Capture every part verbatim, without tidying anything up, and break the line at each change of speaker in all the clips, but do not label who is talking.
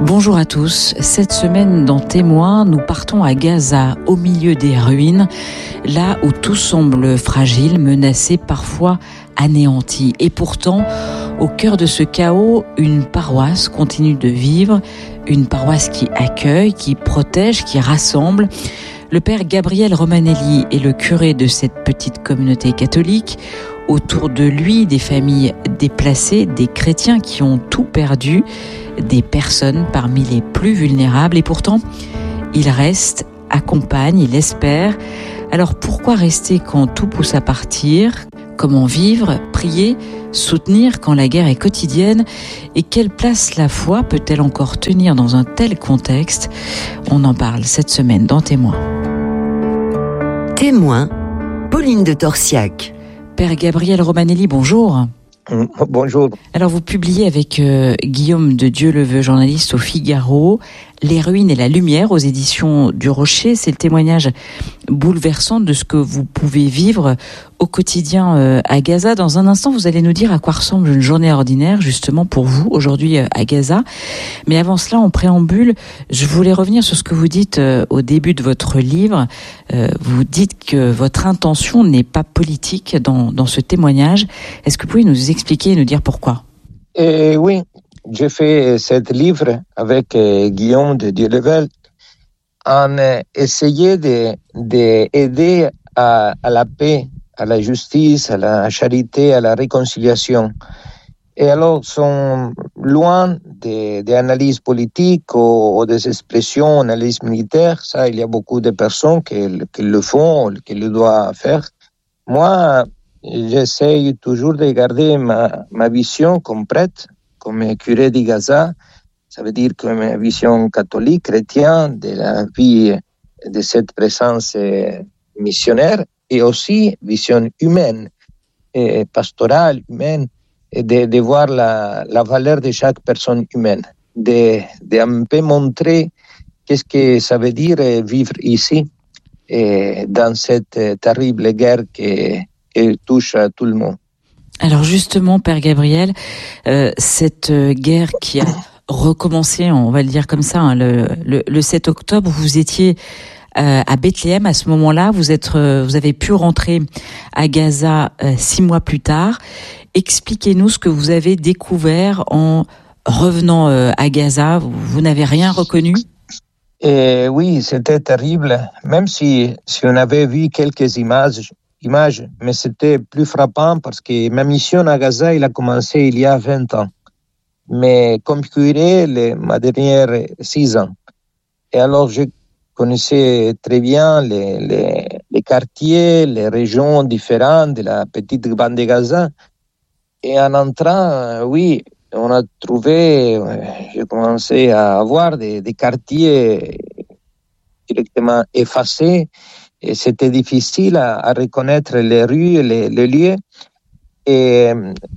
Bonjour à tous. Cette semaine dans Témoins, nous partons à Gaza, au milieu des ruines, là où tout semble fragile, menacé, parfois anéanti. Et pourtant, au cœur de ce chaos, une paroisse continue de vivre, une paroisse qui accueille, qui protège, qui rassemble. Le père Gabriel Romanelli est le curé de cette petite communauté catholique. Autour de lui, des familles déplacées, des chrétiens qui ont tout perdu, des personnes parmi les plus vulnérables. Et pourtant, il reste, accompagne, il espère. Alors pourquoi rester quand tout pousse à partir ? Comment vivre, prier, soutenir quand la guerre est quotidienne ? Et quelle place la foi peut-elle encore tenir dans un tel contexte ? On en parle cette semaine dans Témoins.
Témoins, Pauline de Torsiac.
Père Gabriel Romanelli, bonjour.
Bonjour.
Alors vous publiez avec euh, Guillaume de Dieuleveux, journaliste au Figaro, Les ruines et la lumière aux éditions du Rocher. C'est le témoignage bouleversant de ce que vous pouvez vivre au quotidien euh, à Gaza. Dans un instant, vous allez nous dire à quoi ressemble une journée ordinaire justement pour vous aujourd'hui euh, à Gaza. Mais avant cela, en préambule, je voulais revenir sur ce que vous dites euh, au début de votre livre. Euh, vous dites que votre intention n'est pas politique dans, dans ce témoignage. Est-ce que vous pouvez nous expliquer et nous dire pourquoi ?
Et oui, j'ai fait ce livre avec euh, Guillaume de Dieuleveux en euh, essayant de, de aider à, à la paix, à la justice, à la charité, à la réconciliation. Et alors, sont loin des, des analyses politiques ou, ou des expressions, analyses militaires. Ça, il y a beaucoup de personnes qui, qui le font, qui le doivent faire. Moi, j'essaye toujours de garder ma, ma vision complète comme curé de Gaza. Ça veut dire comme une vision catholique, chrétienne de la vie de cette présence missionnaire et aussi vision humaine, et pastorale, humaine, et de, de voir la, la valeur de chaque personne humaine, de, de un peu montrer qu'est-ce que ça veut dire vivre ici, et dans cette terrible guerre qui, qui touche à tout le monde.
Alors justement, Père Gabriel, euh, cette guerre qui a recommencé, on va le dire comme ça, hein, le, le, le sept octobre, vous étiez euh, à Bethléem à ce moment-là, vous êtes, euh, vous avez pu rentrer à Gaza euh, six mois plus tard. Expliquez-nous ce que vous avez découvert en revenant euh, à Gaza. Vous, vous n'avez rien reconnu ?
Et oui, c'était terrible, même si, si on avait vu quelques images, images, mais c'était plus frappant parce que ma mission à Gaza, il a commencé il y a vingt ans. Mais comme curé, les, ma dernière six ans. Et alors, je connaissais très bien les, les, les quartiers, les régions différentes de la petite bande de Gaza. Et en entrant, oui, on a trouvé, j'ai commencé à avoir des, des quartiers directement effacés. Et c'était difficile à, à reconnaître les rues, les, les lieux. Et,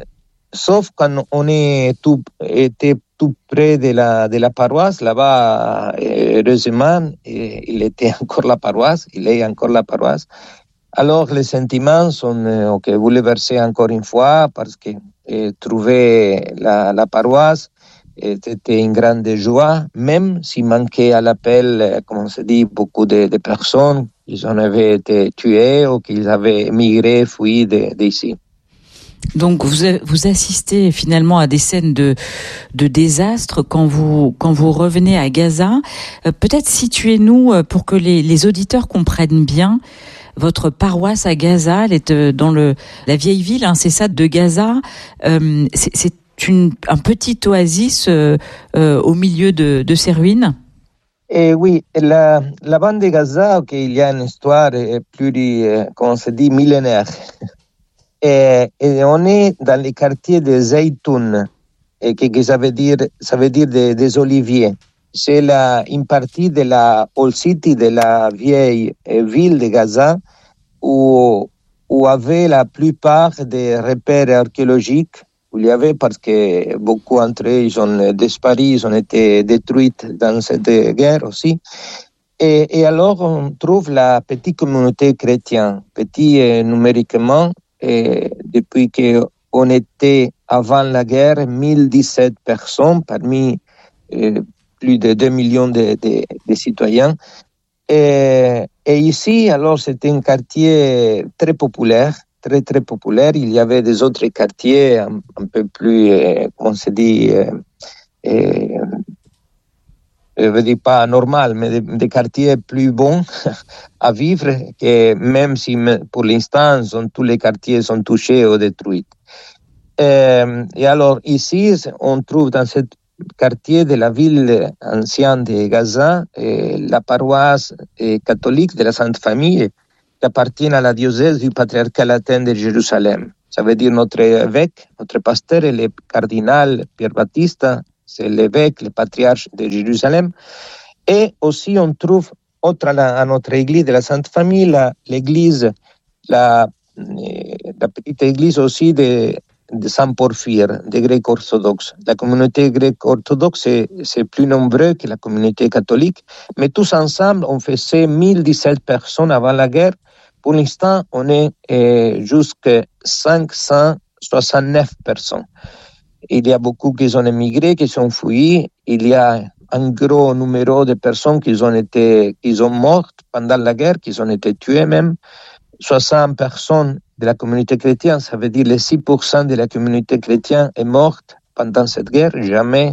sauf quand on est tout, était tout près de la, de la paroisse, là-bas, heureusement, il était encore la paroisse, il est encore la paroisse. Alors les sentiments sont okay, bouleversés encore une fois parce que eh, trouver la, la paroisse c'était une grande joie, même s'il manquait à l'appel, comme on se dit, beaucoup de, de personnes, ils en avaient été tués ou qu'ils avaient migré, fui d'ici.
Donc vous vous assistez finalement à des scènes de de désastre quand vous quand vous revenez à Gaza. Euh, peut-être situez-nous pour que les les auditeurs comprennent bien. Votre paroisse à Gaza, elle est dans le la vieille ville, hein, c'est ça, de Gaza. Euh, c'est, c'est une un petit oasis euh, euh, au milieu de de ces ruines.
Et oui, la la bande de Gaza, okay, il y a une histoire plus, comment on se dit, millénaire. Et, et on est dans les quartiers de Zaytoun, et que, que ça veut dire, ça veut dire des, des oliviers. C'est la, une partie de la Old City, de la vieille ville de Gaza, où, où avait la plupart des repères archéologiques, où il y avait, parce que beaucoup d'entre eux, ils ont disparu, ils ont été détruits dans cette guerre aussi. Et, et alors, on trouve la petite communauté chrétienne, petit euh, numériquement, et depuis qu'on était avant la guerre, mille dix-sept personnes parmi euh, plus de deux millions de, de, de citoyens. Et, et ici, alors, c'était un quartier très populaire, très, très populaire. Il y avait des autres quartiers un, un peu plus, euh, comment se dit, euh, euh, je ne veux dire pas normal, mais des, des quartiers plus bons à vivre, que même si pour l'instant, sont, tous les quartiers sont touchés ou détruits. Euh, et alors, ici, on trouve dans ce quartier de la ville ancienne de Gaza, euh, la paroisse euh, catholique de la Sainte Famille, qui appartient à la diocèse du patriarcat latin de Jérusalem. Ça veut dire notre évêque, notre pasteur est le cardinal Pierre Baptiste, c'est l'évêque, le patriarche de Jérusalem. Et aussi, on trouve, autre à, la, à notre église de la Sainte Famille, la, l'église, la, la petite église aussi de, de Saint-Porphyre, des Grecs orthodoxes. La communauté grecque orthodoxe, c'est, c'est plus nombreux que la communauté catholique, mais tous ensemble, on faisait mille dix-sept personnes avant la guerre. Pour l'instant, on est euh, jusqu'à cinq cent soixante-neuf personnes. Il y a beaucoup qui ont émigré, qui sont fouillés. Il y a un gros numéro de personnes qui ont été, qui ont mortes pendant la guerre, qui ont été tuées même. soixante personnes de la communauté chrétienne, ça veut dire les six pour cent de la communauté chrétienne est morte pendant cette guerre. Jamais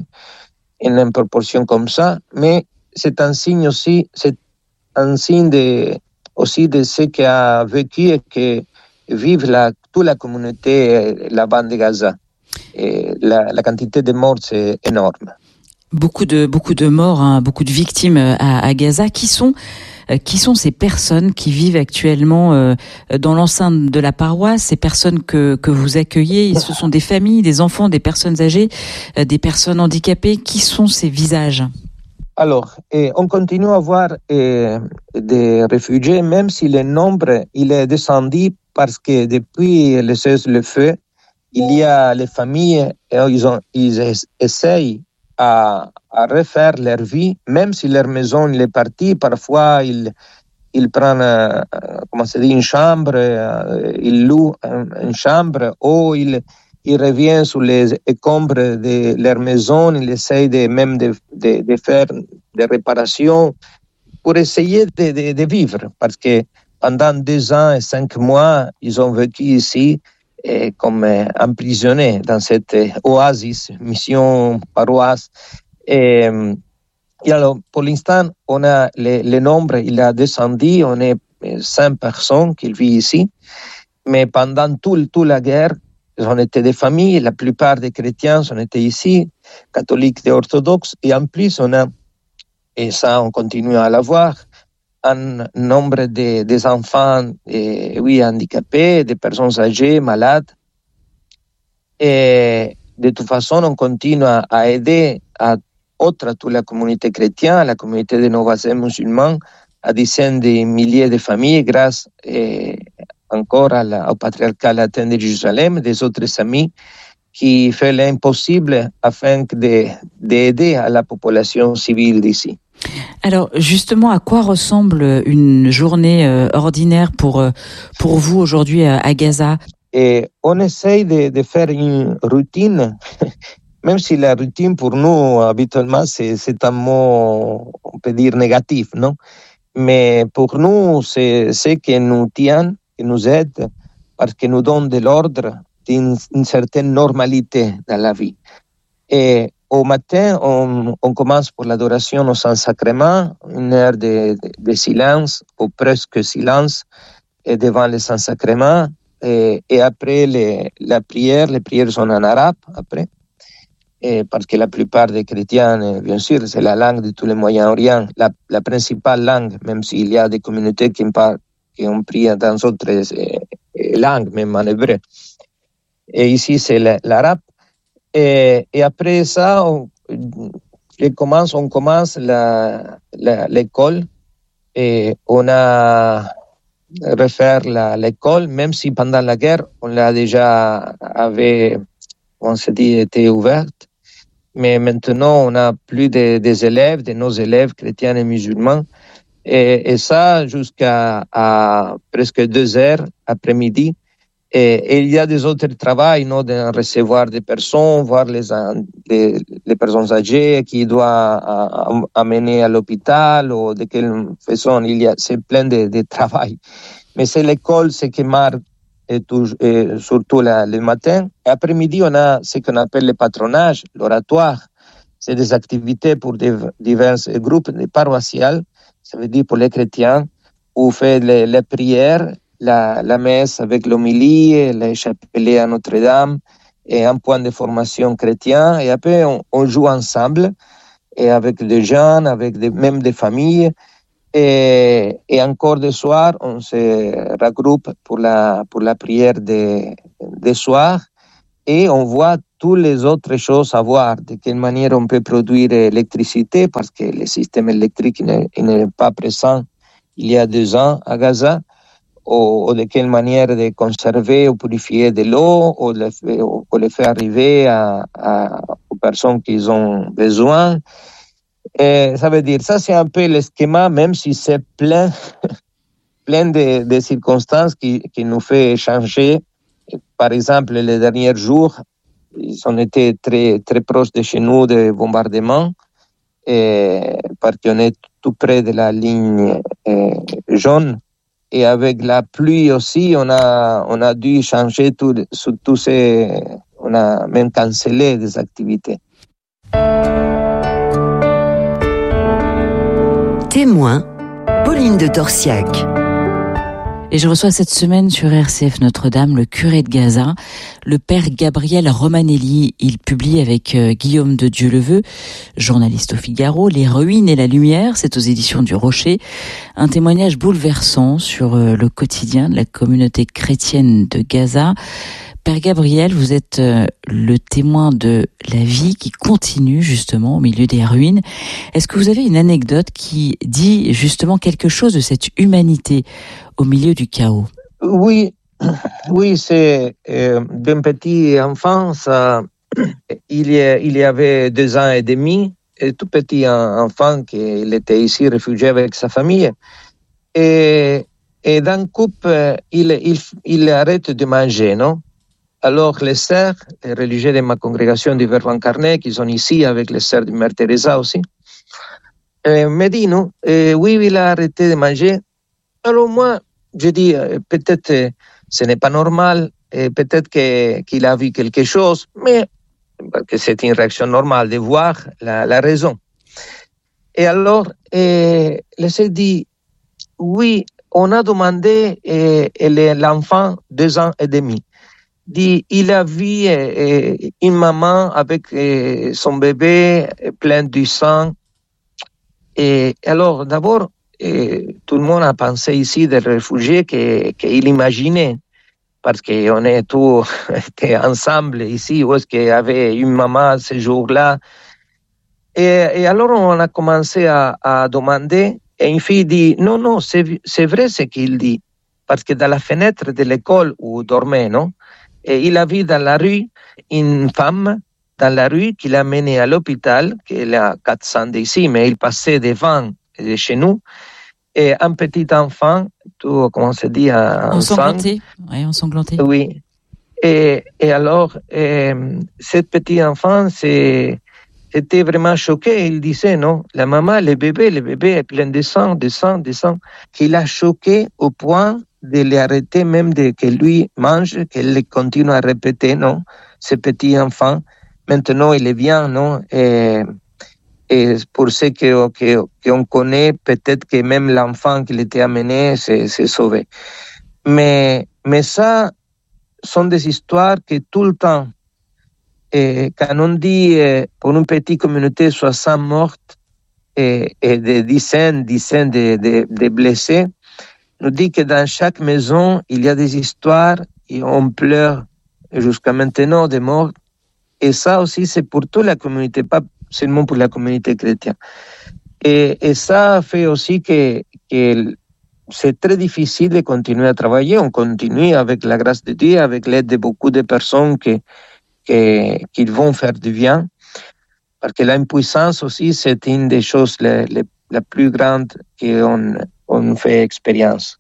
une proportion comme ça. Mais c'est un signe aussi, c'est un signe de, aussi de ce qu'a vécu et que vive la, toute la communauté, la bande de Gaza. Et la, la quantité de morts, c'est énorme.
Beaucoup de, beaucoup de morts, hein, beaucoup de victimes à, à Gaza. Qui sont, euh, qui sont ces personnes qui vivent actuellement euh, dans l'enceinte de la paroisse, ces personnes que, que vous accueillez? Ce sont des familles, des enfants, des personnes âgées, euh, des personnes handicapées. Qui sont ces visages?
Alors, eh, on continue à voir eh, des réfugiés, même si le nombre il est descendu parce que depuis le cessez-le-feu, il y a les familles, ils, ont, ils essayent à, à refaire leur vie, même si leur maison est partie. Parfois, ils, ils prennent, euh, comment se dit, une chambre, euh, ils louent une chambre, ou ils, ils reviennent sur les écombres de leur maison, ils essayent de, même de, de, de faire des réparations pour essayer de, de, de vivre, parce que pendant deux ans et cinq mois, ils ont vécu ici et comme emprisonnés dans cette oasis, mission paroisse. Et, et alors, pour l'instant, on a le, le nombre, il a descendu, on est cinq personnes qui vivent ici, mais pendant toute tout la guerre, on était des familles, la plupart des chrétiens on était ici, catholiques et orthodoxes, et en plus, on a, et ça, on continue à l'avoir, un nombre de, des enfants eh, oui, handicapés, des personnes âgées, malades. Et de toute façon, on continue à, à aider à autre, toute la communauté chrétienne, la communauté des nos voisins musulmans, à dizaines de milliers de familles grâce eh, encore à la, au patriarcat latin de Jérusalem, des autres amis qui font l'impossible afin de, d'aider à la population civile d'ici.
Alors justement, à quoi ressemble une journée euh, ordinaire pour, euh, pour vous aujourd'hui à, à Gaza?
Et on essaye de, de faire une routine, même si la routine pour nous habituellement c'est, c'est un mot, on peut dire négatif, non? Mais pour nous, c'est ce qui nous tient, qui nous aide, parce que nous donne de l'ordre d'une une certaine normalité dans la vie. Et au matin, on, on commence pour l'adoration au Saint-Sacrement, une heure de, de, de silence, ou presque silence, et devant le Saint-Sacrement. Et, et après les, la prière, les prières sont en arabe, après. Et parce que la plupart des chrétiens, bien sûr, c'est la langue de tous les Moyen-Orient, la, la principale langue, même s'il y a des communautés qui, parlent, qui ont prié dans d'autres eh, langues, même en hébreu. Et ici, c'est l'arabe. Et, et après ça, on, on commence, on commence la, la, l'école et on a refaire la, l'école, même si pendant la guerre, on l'a déjà avait, on s'est dit, été ouverte. Mais maintenant, on a plus de, des élèves, de nos élèves chrétiens et musulmans. Et, et ça, jusqu'à à presque deux heures après-midi. Et, et il y a des autres travaux, non, de recevoir des personnes, voir les, les, les personnes âgées qui doivent amener à l'hôpital ou de quelle façon. Il y a, c'est plein de, de travail. Mais c'est l'école, ce qui marque, et, tout, et surtout la, le matin. Et après-midi, on a ce qu'on appelle le patronage, l'oratoire. C'est des activités pour des, divers groupes paroissiales, ça veut dire pour les chrétiens, où on fait les, les prières, la, la messe avec l'homélie, les chapelets à Notre-Dame, et un point de formation chrétien. Et après, on, on joue ensemble, et avec des jeunes, avec des, même des familles. Et, et encore de soir, on se regroupe pour la, pour la prière de, de soir. Et on voit toutes les autres choses à voir, de quelle manière on peut produire l'électricité, parce que le système électrique n'est, n'est pas présent il y a deux ans à Gaza, ou, ou de quelle manière de conserver ou purifier de l'eau, ou de, ou, ou le faire arriver à, à, aux personnes qui ont besoin. Et ça veut dire, ça c'est un peu le schéma, même si c'est plein, plein de, de circonstances qui, qui nous fait changer. Par exemple, les derniers jours, ils ont été très, très proches de chez nous de bombardements, et parce qu'on est tout près de la ligne euh, jaune. Et avec la pluie aussi, on a, on a dû changer tout, tout ces, on a même cancellé des activités.
Témoin, Pauline de Torsiac.
Et je reçois cette semaine sur R C F Notre-Dame le curé de Gaza, le père Gabriel Romanelli. Il publie avec euh, Guillaume de Dieuleveux, journaliste au Figaro, Les ruines et la lumière, c'est aux éditions du Rocher. Un témoignage bouleversant sur euh, le quotidien de la communauté chrétienne de Gaza. Père Gabriel, vous êtes euh, le témoin de la vie qui continue justement au milieu des ruines. Est-ce que vous avez une anecdote qui dit justement quelque chose de cette humanité au milieu du chaos?
Oui, oui, c'est euh, d'un petit enfant, ça, il, y a, il y avait deux ans et demi, un tout petit enfant qui il était ici réfugié avec sa famille. Et, et d'un coup, il, il, il arrête de manger, non? Alors, les sœurs, les religieux de ma congrégation du Verbe incarné, qui sont ici avec les sœurs de Mère Teresa aussi, euh, me disent, non, euh, oui, il a arrêté de manger. Alors moi, je dis, euh, peut-être euh, ce n'est pas normal, euh, peut-être que, qu'il a vu quelque chose, mais que c'est une réaction normale de voir la, la raison. Et alors, euh, les sœurs disent, oui, on a demandé euh, l'enfant deux ans et demi. Dit, il a vu euh, une maman avec euh, son bébé plein de sang. Et alors, d'abord, euh, tout le monde a pensé ici des réfugiés qu'il imaginait, parce qu'on est tous ensemble ici, où est-ce qu'il y avait une maman ce jour-là. Et, et alors, on a commencé à, à demander, et une fille dit, non, non, c'est, c'est vrai ce qu'il dit, parce que dans la fenêtre de l'école où il dormait, non? Et il a vu dans la rue une femme dans la rue qui l'a mené à l'hôpital, qui est à quatre cents d'ici, mais il passait devant de chez nous. Et un petit enfant, tout, comment on se dit,
ensanglanté. Oui, ensanglanté.
Oui. Et, et alors, et, ce petit enfant, c'est, c'était vraiment choqué. Il disait, non, la maman, le bébé, le bébé est plein de sang, de sang, de sang, qu'il a choqué au point de l'arrêter même de que lui mange, qu'elle continue à répéter, non, ce petit enfant, maintenant il est bien, non, et, et pour ce que, que, qu'on connaît, peut-être que même l'enfant qui était amené s'est, s'est sauvé. Mais, mais ça, sont des histoires que tout le temps, et quand on dit pour une petite communauté soixante mortes et, et des dizaines, dizaines de, de, de blessés, nous dit que dans chaque maison, il y a des histoires et on pleure jusqu'à maintenant des morts. Et ça aussi, c'est pour toute la communauté, pas seulement pour la communauté chrétienne. Et, et ça fait aussi que, que c'est très difficile de continuer à travailler. On continue avec la grâce de Dieu, avec l'aide de beaucoup de personnes qui, qui, qui vont faire du bien. Parce que l'impuissance aussi, c'est une des choses les, les, la plus grande qu'on on fait expérience.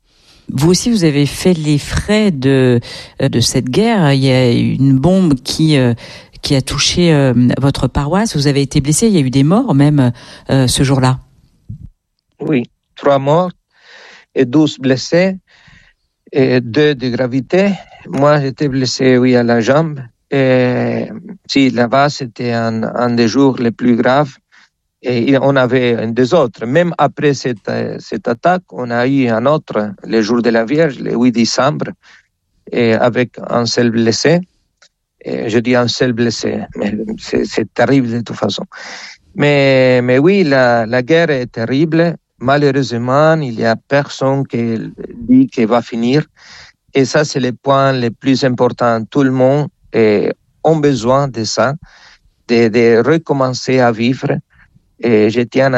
Vous aussi, vous avez fait les frais de, de cette guerre. Il y a une bombe qui, euh, qui a touché euh, votre paroisse. Vous avez été blessé. Il y a eu des morts même euh, ce jour-là.
Oui, trois morts et douze blessés et deux de gravité. Moi, j'étais blessé, oui, à la jambe. Et si, là-bas, c'était un, un des jours les plus graves. Et on avait un des autres. Même après cette, cette attaque, on a eu un autre, le jour de la Vierge, le huit décembre, et avec un seul blessé. Et je dis un seul blessé, mais c'est, c'est terrible de toute façon. Mais, mais oui, la, la guerre est terrible. Malheureusement, il n'y a personne qui dit qu'elle va finir. Et ça, c'est le point le plus important. Tout le monde a besoin de ça, de, de recommencer à vivre. Et je tiens